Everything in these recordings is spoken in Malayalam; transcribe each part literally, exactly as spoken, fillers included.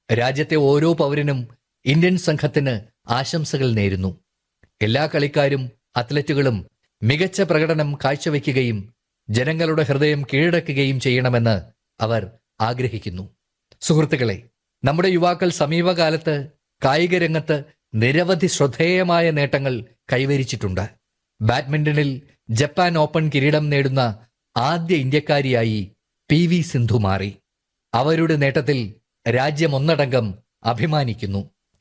രാജ്യത്തെ ഓരോ പൗരനും ഇന്ത്യൻ സംഘത്തിന് ആശംസകൾ നേരുന്നു. എല്ലാ കളിക്കാരും അത്ലറ്റുകളും മികച്ച പ്രകടനം കാഴ്ചവെക്കുകയും ജനങ്ങളുടെ ഹൃദയം കീഴടക്കുകയും ചെയ്യണമെന്ന് അവർ ആഗ്രഹിക്കുന്നു. സുഹൃത്തുക്കളെ, നമ്മുടെ യുവാക്കൾ സമീപകാലത്ത് കായിക രംഗത്ത് നിരവധി ശ്രദ്ധേയമായ നേട്ടങ്ങൾ കൈവരിച്ചിട്ടുണ്ട്. ബാഡ്മിന്റണിൽ ജപ്പാൻ ഓപ്പൺ കിരീടം നേടുന്ന ആദ്യ ഇന്ത്യക്കാരിയായി പി വി സിന്ധു മാറി. അവരുടെ നേട്ടത്തിൽ രാജ്യം ഒന്നടങ്കം അഭിമാനിക്കുന്നു.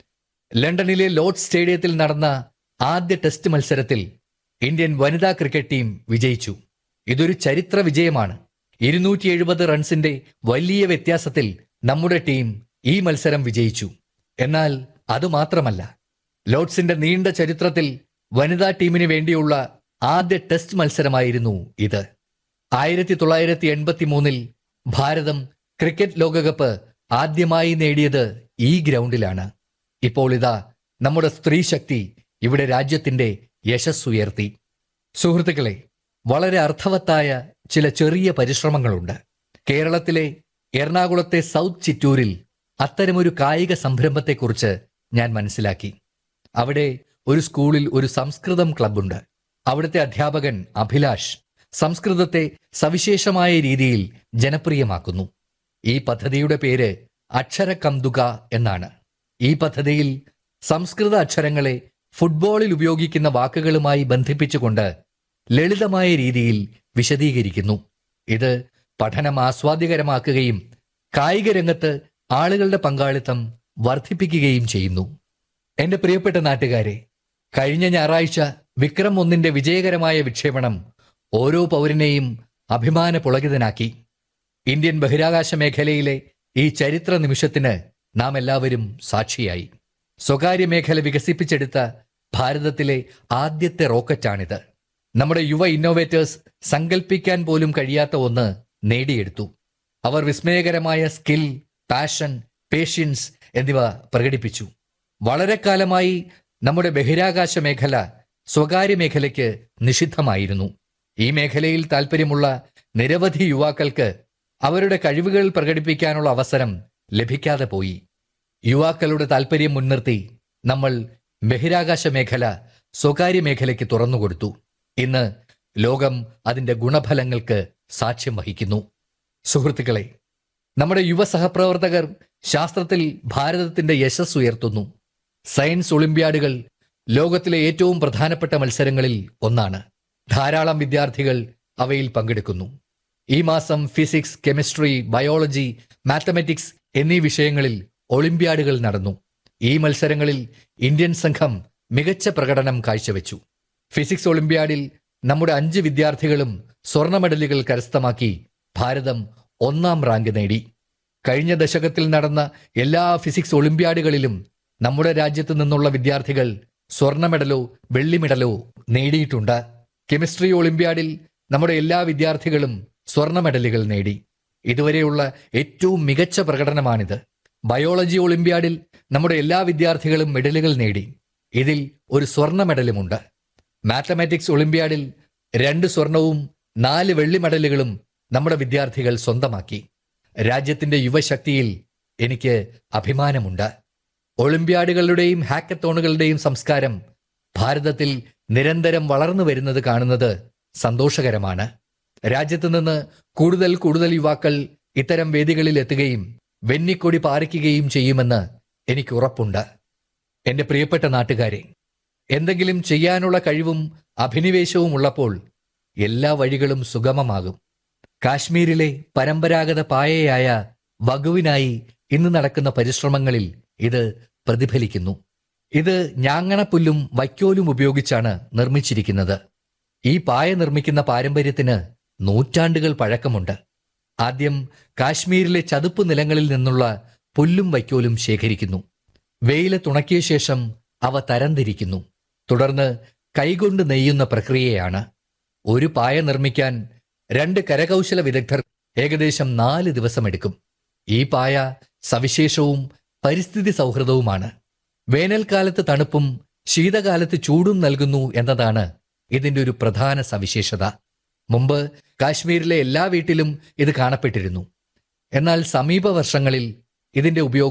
ലണ്ടനിലെ ലോർഡ്സ് സ്റ്റേഡിയത്തിൽ നടന്ന ആദ്യ ടെസ്റ്റ് മത്സരത്തിൽ ഇന്ത്യൻ വനിതാ ക്രിക്കറ്റ് ടീം വിജയിച്ചു. ഇതൊരു ചരിത്ര വിജയമാണ്. ഇരുന്നൂറ്റി എഴുപത് റൺസിന്റെ വലിയ വ്യത്യാസത്തിൽ നമ്മുടെ ടീം ഈ മത്സരം വിജയിച്ചു. എന്നാൽ അതുമാത്രമല്ല, ലോർഡ്സിന്റെ നീണ്ട ചരിത്രത്തിൽ വനിതാ ടീമിന് വേണ്ടിയുള്ള ആദ്യ ടെസ്റ്റ് മത്സരമായിരുന്നു ഇത്. ആയിരത്തി തൊള്ളായിരത്തി എൺപത്തി മൂന്നിൽ ഭാരതം ക്രിക്കറ്റ് ലോകകപ്പ് ആദ്യമായി നേടിയത് ഈ ഗ്രൗണ്ടിലാണ്. ഇപ്പോൾ ഇതാ നമ്മുടെ സ്ത്രീ ശക്തി ഇവിടെ രാജ്യത്തിന്റെ യശസ്സുയർത്തി. സുഹൃത്തുക്കളെ, വളരെ അർത്ഥവത്തായ ചില ചെറിയ പരിശ്രമങ്ങളുണ്ട്. കേരളത്തിലെ എറണാകുളത്തെ സൗത്ത് ചിറ്റൂരിൽ അത്തരമൊരു കായിക സംരംഭത്തെക്കുറിച്ച് ഞാൻ മനസ്സിലാക്കി. അവിടെ ഒരു സ്കൂളിൽ ഒരു സംസ്കൃതം ക്ലബ്ബുണ്ട്. അവിടുത്തെ അധ്യാപകൻ അഭിലാഷ് സംസ്കൃതത്തെ സവിശേഷമായ രീതിയിൽ ജനപ്രിയമാക്കുന്നു. ഈ പദ്ധതിയുടെ പേര് അക്ഷരകന്തുക എന്നാണ്. ഈ പദ്ധതിയിൽ സംസ്കൃത അക്ഷരങ്ങളെ ഫുട്ബോളിൽ ഉപയോഗിക്കുന്ന വാക്കുകളുമായി ബന്ധിപ്പിച്ചുകൊണ്ട് ലളിതമായ രീതിയിൽ വിശദീകരിക്കുന്നു. ഇത് പഠനം ആസ്വാദ്യകരമാക്കുകയും കായിക രംഗത്ത് ആളുകളുടെ പങ്കാളിത്തം വർദ്ധിപ്പിക്കുകയും ചെയ്യുന്നു. എന്റെ പ്രിയപ്പെട്ട നാട്ടുകാരെ, കഴിഞ്ഞ ഞായറാഴ്ച വിക്രം ഒന്നിന്റെ വിജയകരമായ വിക്ഷേപണം ഓരോ പൗരനെയും അഭിമാന പുളകിതനാക്കി. ഇന്ത്യൻ ബഹിരാകാശ മേഖലയിലെ ഈ ചരിത്ര നിമിഷത്തിന് നാം എല്ലാവരും സാക്ഷിയായി. സ്വകാര്യ മേഖല വികസിപ്പിച്ചെടുത്ത ഭാരതത്തിലെ ആദ്യത്തെ റോക്കറ്റാണിത്. നമ്മുടെ യുവ ഇന്നോവേറ്റേഴ്സ് സങ്കല്പിക്കാൻ പോലും കഴിയാത്ത ഒന്ന് നേടിയെടുത്തു. അവർ വിസ്മയകരമായ സ്കിൽ, പാഷൻ, പേഷ്യൻസ് എന്നിവ പ്രകടിപ്പിച്ചു. വളരെ കാലമായി നമ്മുടെ ബഹിരാകാശ മേഖല സ്വകാര്യ മേഖലയ്ക്ക് നിഷിദ്ധമായിരുന്നു. ഈ മേഖലയിൽ താൽപ്പര്യമുള്ള നിരവധി യുവാക്കൾക്ക് അവരുടെ കഴിവുകൾ പ്രകടിപ്പിക്കാനുള്ള അവസരം ലഭിക്കാതെ പോയി. യുവാക്കളുടെ താൽപ്പര്യം മുൻനിർത്തി നമ്മൾ ബഹിരാകാശ മേഖല സ്വകാര്യ മേഖലയ്ക്ക് തുറന്നുകൊടുത്തു. ഇന്ന് ലോകം അതിന്റെ ഗുണഫലങ്ങൾക്ക് സാക്ഷ്യം വഹിക്കുന്നു. സുഹൃത്തുക്കളെ, നമ്മുടെ യുവ സഹപ്രവർത്തകർ ശാസ്ത്രത്തിൽ ഭാരതത്തിന്റെ യശസ് ഉയർത്തുന്നു. സയൻസ് ഒളിമ്പ്യാഡുകൾ ലോകത്തിലെ ഏറ്റവും പ്രധാനപ്പെട്ട മത്സരങ്ങളിൽ ഒന്നാണ്. ധാരാളം വിദ്യാർത്ഥികൾ അവയിൽ പങ്കെടുക്കുന്നു. ഈ മാസം ഫിസിക്സ്, കെമിസ്ട്രി, ബയോളജി, മാത്തമാറ്റിക്സ് എന്നീ വിഷയങ്ങളിൽ ഒളിമ്പ്യാഡുകൾ നടന്നു. ഈ മത്സരങ്ങളിൽ ഇന്ത്യൻ സംഘം മികച്ച പ്രകടനം കാഴ്ചവെച്ചു. ഫിസിക്സ് ഒളിമ്പ്യാഡിൽ നമ്മുടെ അഞ്ച് വിദ്യാർത്ഥികളും സ്വർണ്ണ മെഡലുകൾ കരസ്ഥമാക്കി ഭാരതം ഒന്നാം റാങ്ക് നേടി. കഴിഞ്ഞ ദശകത്തിൽ നടന്ന എല്ലാ ഫിസിക്സ് ഒളിമ്പ്യാഡുകളിലും നമ്മുടെ രാജ്യത്ത് നിന്നുള്ള വിദ്യാർത്ഥികൾ സ്വർണ്ണ മെഡലോ വെള്ളി മെഡലോ നേടിയിട്ടുണ്ട്. കെമിസ്ട്രി ഒളിമ്പ്യാഡിൽ നമ്മുടെ എല്ലാ വിദ്യാർത്ഥികളും സ്വർണ്ണ മെഡലുകൾ നേടി. ഇതുവരെയുള്ള ഏറ്റവും മികച്ച പ്രകടനമാണിത്. ബയോളജി ഒളിമ്പ്യാഡിൽ നമ്മുടെ എല്ലാ വിദ്യാർത്ഥികളും മെഡലുകൾ നേടി. ഇതിൽ ഒരു സ്വർണ്ണ മെഡലുമുണ്ട്. മാത്തമാറ്റിക്സ് ഒളിമ്പ്യാഡിൽ രണ്ട് സ്വർണവും നാല് വെള്ളി മെഡലുകളും നമ്മുടെ വിദ്യാർത്ഥികൾ സ്വന്തമാക്കി. രാജ്യത്തിന്റെ യുവശക്തിയിൽ എനിക്ക് അഭിമാനമുണ്ട്. ഒളിമ്പ്യാഡുകളുടെയും ഹാക്കത്തോണുകളുടെയും സംസ്കാരം ഭാരതത്തിൽ നിരന്തരം വളർന്നു വരുന്നത് കാണുന്നത് സന്തോഷകരമാണ്. രാജ്യത്ത് നിന്ന് കൂടുതൽ കൂടുതൽ യുവാക്കൾ ഇത്തരം വേദികളിൽ എത്തുകയും വെന്നിക്കൊടി പാറിക്കുകയും ചെയ്യുമെന്ന് എനിക്ക് ഉറപ്പുണ്ട്. എന്റെ പ്രിയപ്പെട്ട നാട്ടുകാരെ, എന്തെങ്കിലും ചെയ്യാനുള്ള കഴിവും അഭിനിവേശവും ഉള്ളപ്പോൾ എല്ലാ വഴികളും സുഗമമാകും. കാശ്മീരിലെ പരമ്പരാഗത പായയായ വഗുവിനായി ഇന്ന് നടക്കുന്ന പരിശ്രമങ്ങളിൽ ഇത് പ്രതിഫലിക്കുന്നു. ഇത് ഞാങ്ങണപ്പുല്ലും വൈക്കോലും ഉപയോഗിച്ചാണ് നിർമ്മിച്ചിരിക്കുന്നത്. ഈ പായ നിർമ്മിക്കുന്ന പാരമ്പര്യത്തിന് നൂറ്റാണ്ടുകൾ പഴക്കമുണ്ട്. ആദ്യം കാശ്മീരിലെ ചതുപ്പ് നിലങ്ങളിൽ നിന്നുള്ള പുല്ലും വൈക്കോലും ശേഖരിക്കുന്നു. വെയിലത്തുണക്കിയ ശേഷം അവ തരംതിരിക്കുന്നു. തുടർന്ന് കൈകൊണ്ട് നെയ്യുന്ന പ്രക്രിയയാണ്. ഒരു പായ നിർമ്മിക്കാൻ രണ്ട് കരകൗശല വിദഗ്ധർ ഏകദേശം നാല് ദിവസമെടുക്കും. ഈ പായ സവിശേഷവും പരിസ്ഥിതി സൗഹൃദവുമാണ്. വേനൽക്കാലത്ത് തണുപ്പും ശീതകാലത്ത് ചൂടും നൽകുന്നു എന്നതാണ് ഇതിന്റെ ഒരു പ്രധാന സവിശേഷത. മുമ്പ് കാശ്മീരിലെ എല്ലാ വീട്ടിലും ഇത് കാണപ്പെട്ടിരുന്നു. എന്നാൽ സമീപ വർഷങ്ങളിൽ ഇതിന്റെ ഉപയോഗം